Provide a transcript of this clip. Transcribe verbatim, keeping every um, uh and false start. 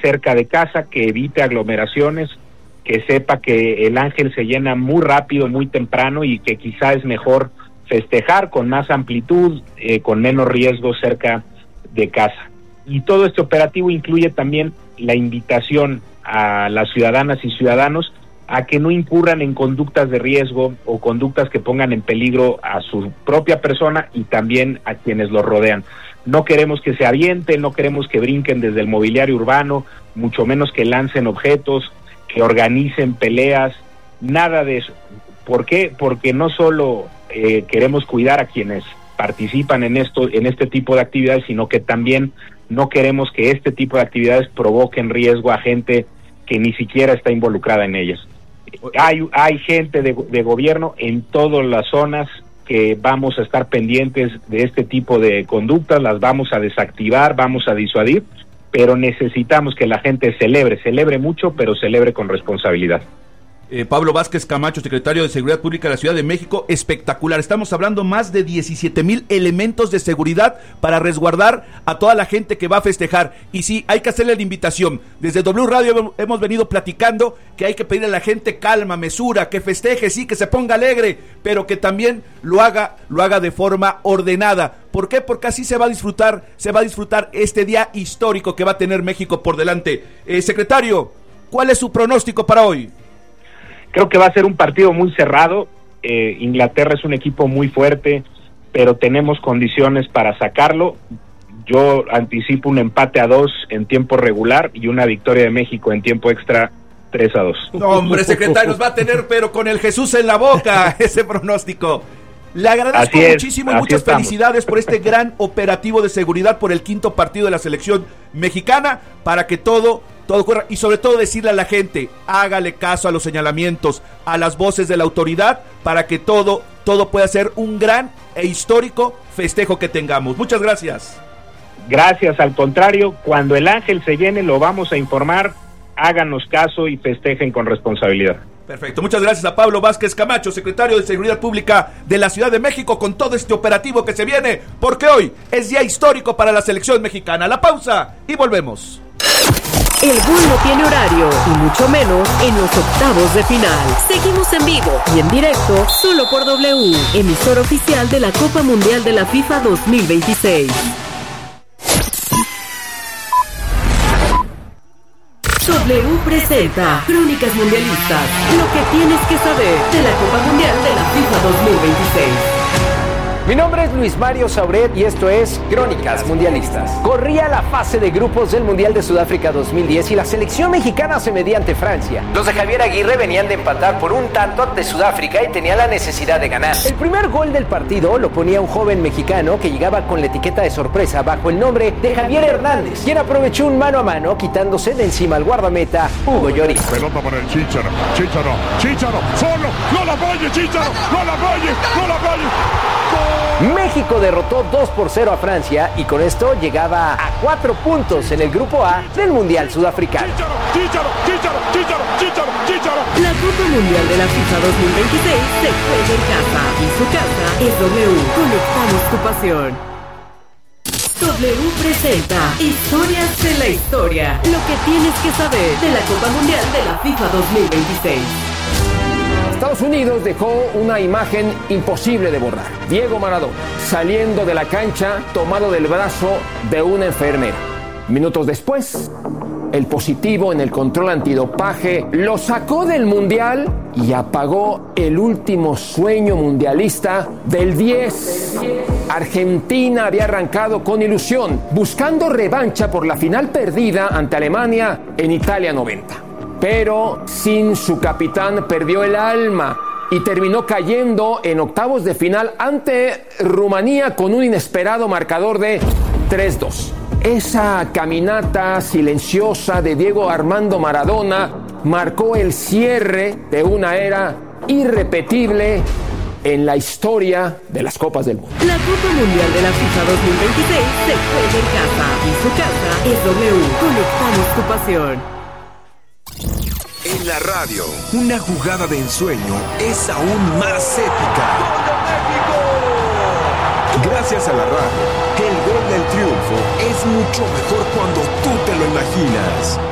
cerca de casa, que evite aglomeraciones, que sepa que el Ángel se llena muy rápido, muy temprano, y que quizá es mejor festejar con más amplitud, eh, con menos riesgo cerca de casa. Y todo este operativo incluye también la invitación a las ciudadanas y ciudadanos a que no incurran en conductas de riesgo o conductas que pongan en peligro a su propia persona y también a quienes los rodean. No queremos que se avienten, no queremos que brinquen desde el mobiliario urbano, mucho menos que lancen objetos, que organicen peleas, nada de eso. ¿Por qué? Porque no solo eh, queremos cuidar a quienes participan en esto, en este tipo de actividades, sino que también no queremos que este tipo de actividades provoquen riesgo a gente que ni siquiera está involucrada en ellas. Hay, hay gente de, de gobierno en todas las zonas que vamos a estar pendientes de este tipo de conductas, las vamos a desactivar, vamos a disuadir, pero necesitamos que la gente celebre, celebre mucho, pero celebre con responsabilidad. Eh, Pablo Vázquez Camacho, secretario de Seguridad Pública de la Ciudad de México, espectacular. Estamos hablando más de diecisiete mil elementos de seguridad para resguardar a toda la gente que va a festejar. Y sí, hay que hacerle la invitación. Desde W Radio hemos venido platicando que hay que pedirle a la gente calma, mesura, que festeje, sí, que se ponga alegre, pero que también lo haga, lo haga de forma ordenada. ¿Por qué? Porque así se va a disfrutar, se va a disfrutar este día histórico que va a tener México por delante. Eh, secretario, ¿cuál es su pronóstico para hoy? Creo que va a ser un partido muy cerrado. eh, Inglaterra es un equipo muy fuerte, pero tenemos condiciones para sacarlo. Yo anticipo un empate a dos en tiempo regular y una victoria de México en tiempo extra tres a dos. No, hombre, secretario, nos va a tener pero con el Jesús en la boca ese pronóstico. Le agradezco así muchísimo es, y muchas estamos. felicidades por este gran operativo de seguridad por el quinto partido de la selección mexicana, para que todo, todo ocurra, y sobre todo decirle a la gente, hágale caso a los señalamientos, a las voces de la autoridad, para que todo, todo pueda ser un gran e histórico festejo que tengamos. Muchas gracias. Gracias, al contrario, cuando el Ángel se llene lo vamos a informar, háganos caso y festejen con responsabilidad. Perfecto, muchas gracias a Pablo Vázquez Camacho, secretario de Seguridad Pública de la Ciudad de México, con todo este operativo que se viene, porque hoy es día histórico para la selección mexicana. La pausa y volvemos. El gol no tiene horario, y mucho menos en los octavos de final. Seguimos en vivo y en directo, solo por W, emisor oficial de la Copa Mundial de la FIFA dos mil veintiséis. W presenta Crónicas Mundialistas, lo que tienes que saber de la Copa Mundial de la FIFA dos mil veintiséis. Mi nombre es Luis Mario Sauret y esto es Crónicas Mundialistas. Corría la fase de grupos del Mundial de Sudáfrica dos mil diez y la selección mexicana se medía ante Francia. Los de Javier Aguirre venían de empatar por un tanto ante Sudáfrica y tenían la necesidad de ganar. El primer gol del partido lo ponía un joven mexicano que llegaba con la etiqueta de sorpresa bajo el nombre de Javier Hernández, quien aprovechó un mano a mano quitándose de encima al guardameta Hugo Lloris. Pelota para el Chícharo, Chícharo, Chícharo, solo, no la falle, Chícharo, no la falle, no la falle. México derrotó dos por cero a Francia y con esto llegaba a cuatro puntos en el grupo A del Mundial Sudafricano. Chícharo, Chícharo, Chícharo, Chícharo, Chícharo. La Copa Mundial de la FIFA dos mil veintiséis se juega en casa y su casa es W. Conectamos tu pasión. W presenta Historias de la Historia, lo que tienes que saber de la Copa Mundial de la FIFA dos mil veintiséis. Estados Unidos dejó una imagen imposible de borrar. Diego Maradona saliendo de la cancha tomado del brazo de una enfermera. Minutos después, el positivo en el control antidopaje lo sacó del Mundial y apagó el último sueño mundialista del diez. Argentina había arrancado con ilusión, buscando revancha por la final perdida ante Alemania en Italia noventa. Pero sin su capitán perdió el alma y terminó cayendo en octavos de final ante Rumanía con un inesperado marcador de tres dos. Esa caminata silenciosa de Diego Armando Maradona marcó el cierre de una era irrepetible en la historia de las Copas del Mundo. La Copa Mundial de la FIFA dos mil veintiséis se juega en casa y su casa es W. Conectamos tu pasión. En la radio, una jugada de ensueño es aún más épica. Gracias a la radio, el gol del triunfo es mucho mejor cuando tú te lo imaginas.